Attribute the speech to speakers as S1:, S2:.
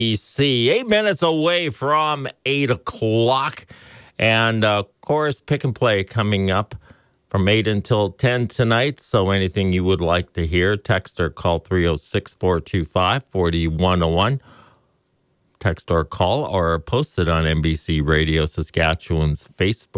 S1: BC, 8 minutes away from 8 o'clock. And of course, pick and play coming up from 8 until 10 tonight. So anything you would like to hear, text or call 306 425 4101. Text or call or post it on NBC Radio Saskatchewan's Facebook